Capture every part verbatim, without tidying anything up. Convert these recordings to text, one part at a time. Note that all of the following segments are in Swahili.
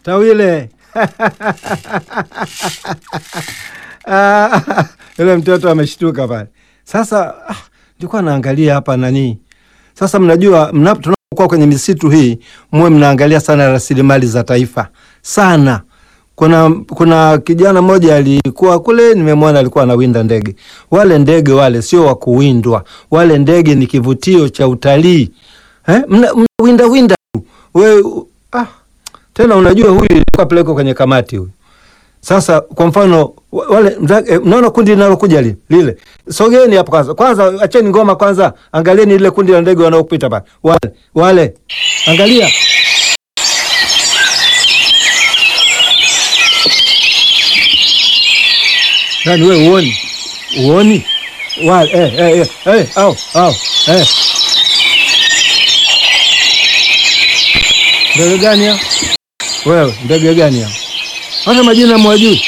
Tawile. Yule mtoto ameshtuka pale. Sasa ah, nilikuwa naangalia hapa nani. Sasa mnajua mnapokuwa kwenye misitu hii, mwe mnaangalia sana rasilimali za taifa. Sana. Kuna kuna kijana mmoja alikuwa kule, nimemwona alikuwa anawinda ndege. Wale ndege wale sio wa kuwindwa. Wale ndege ni kivutio cha utalii. Eh? Mna, mna winda winda. Wewe ah tena unajua huyu alikuwa peleko kwenye kamati huyu. Sasa kwa mfano wale mnaona kundi linalokuja lile lile. Sogeni hapo kwanza. Kwanza acheni ngoma kwanza. Angalieni ile kundi la ndege wanaopita pale. Wale wale. Angalia. Nani wewe uoni? Uoni? Wale eh eh eh eh au au eh. Ndege gani ya? Wewe ndege gani ya? Hata majina mwajui.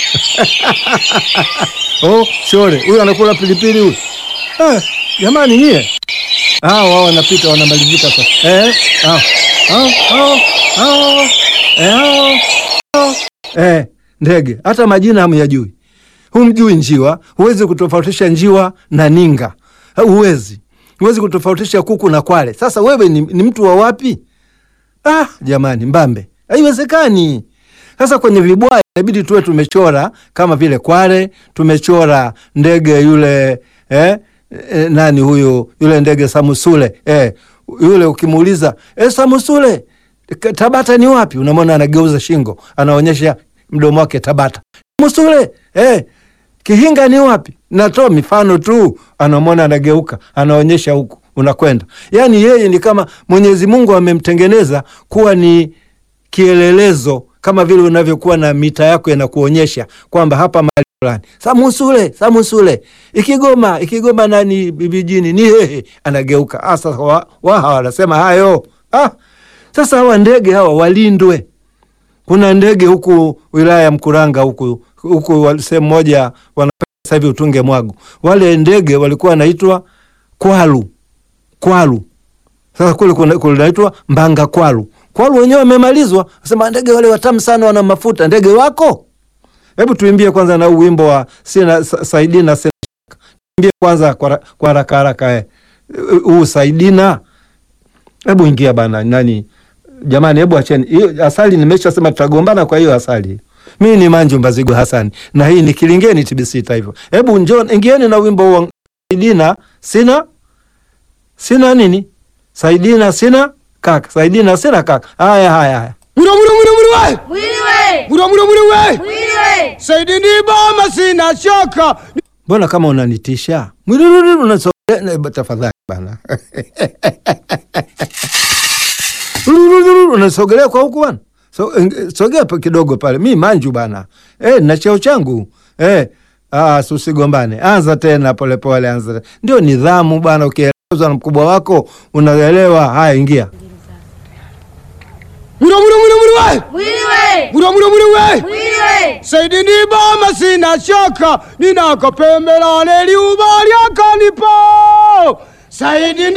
Oh, shore. Huyu anakula pilipili huyu. Eh, jamani nyie. Ah, wao wanapita wanamalizika sasa. Eh, ah. Ah, ah, ah. Eh, ah. Eh, ndege. Hata majina hamyajui. Humjui njiwa, huwezi kutofautisha njiwa na ninga. Huwezi. Huwezi kutofautisha kuku na kwale. Sasa wewe ni, ni mtu wa wapi? Ah, jamani mbambe. Haiwezekani. Sasa kwenye vibwaya inabidi tuwe tumechora kama vile kware, tumechora ndege yule eh, eh nani huyo yule ndege Samusule eh yule ukimuuliza eh Samusule Tabata ni wapi? Unamwona anageuza shingo, anaonyesha mdomo wake Tabata. Samusule eh Kihinga ni wapi? Natoa mifano tu, anamwona anageuka, anaonyesha huku, unakwenda. Yaani yeye ni kama Mwenyezi Mungu amemtengeneza kuwa ni kielelezo, kama vile unavyokuwa na mita yako inakuonyesha kwamba hapa mahali fulani. Samusule, Samusule. Ikigoma, ikigoma nani bibijini ni hehe, anageuka. Ah, sasa wa, wa wanasema hayo. Ah. Sasa hawa ndege hawa walindwe. Kuna ndege huku wilaya ya Mkuranga huku huku sehemu moja wanapenda sasa hivi utunge mwagu. Wale ndege walikuwa wanaitwa kwalu. Kwalu. Sasa kule kunaitwa mbanga kwalu. Kwalu wenyewe wamemalizwa. Nasema ndege wale watamu sana wana mafuta. Ndege wako? Hebu tuimbie kwanza na wimbo wa Sina Saidina Sina. Tuimbie kwanza kwa kwa haraka haraka eh. Huu Saidina. Hebu ingia bana nani? Jamani hebu acheni. Hiyo asali nimeshasema tutagombana kwa hiyo asali. Mimi ni Manju Mbazigo Hassan na hii ni Kilingeni T B C Taifa. Hebu njoo ingieni na wimbo wa Saidina Sina Sina nini? Saidina Sina kaka. Saidina Sina kaka. Haya haya haya. Mura mura mura mura we. Mwili we. Mura mura mura we. Mwili we. Saidini bama sina shaka. Mbona kama unanitisha? Mwili unasogea tafadhali bana. Unasogelea kwa huku bana. So, sogea kidogo pale. Mimi Manju bana. Eh, na cheo changu. Eh, ah usigombane. Anza tena pole pole anza. Ndio nidhamu bana, ukielezwa na mkubwa wako unaelewa. Haya ingia. Mura mura mura mura we. Mwili we. Mura mura mura we. Mwili we. Saidini bama sina shaka. Ninakopembela leli ubali akanipo. Saidini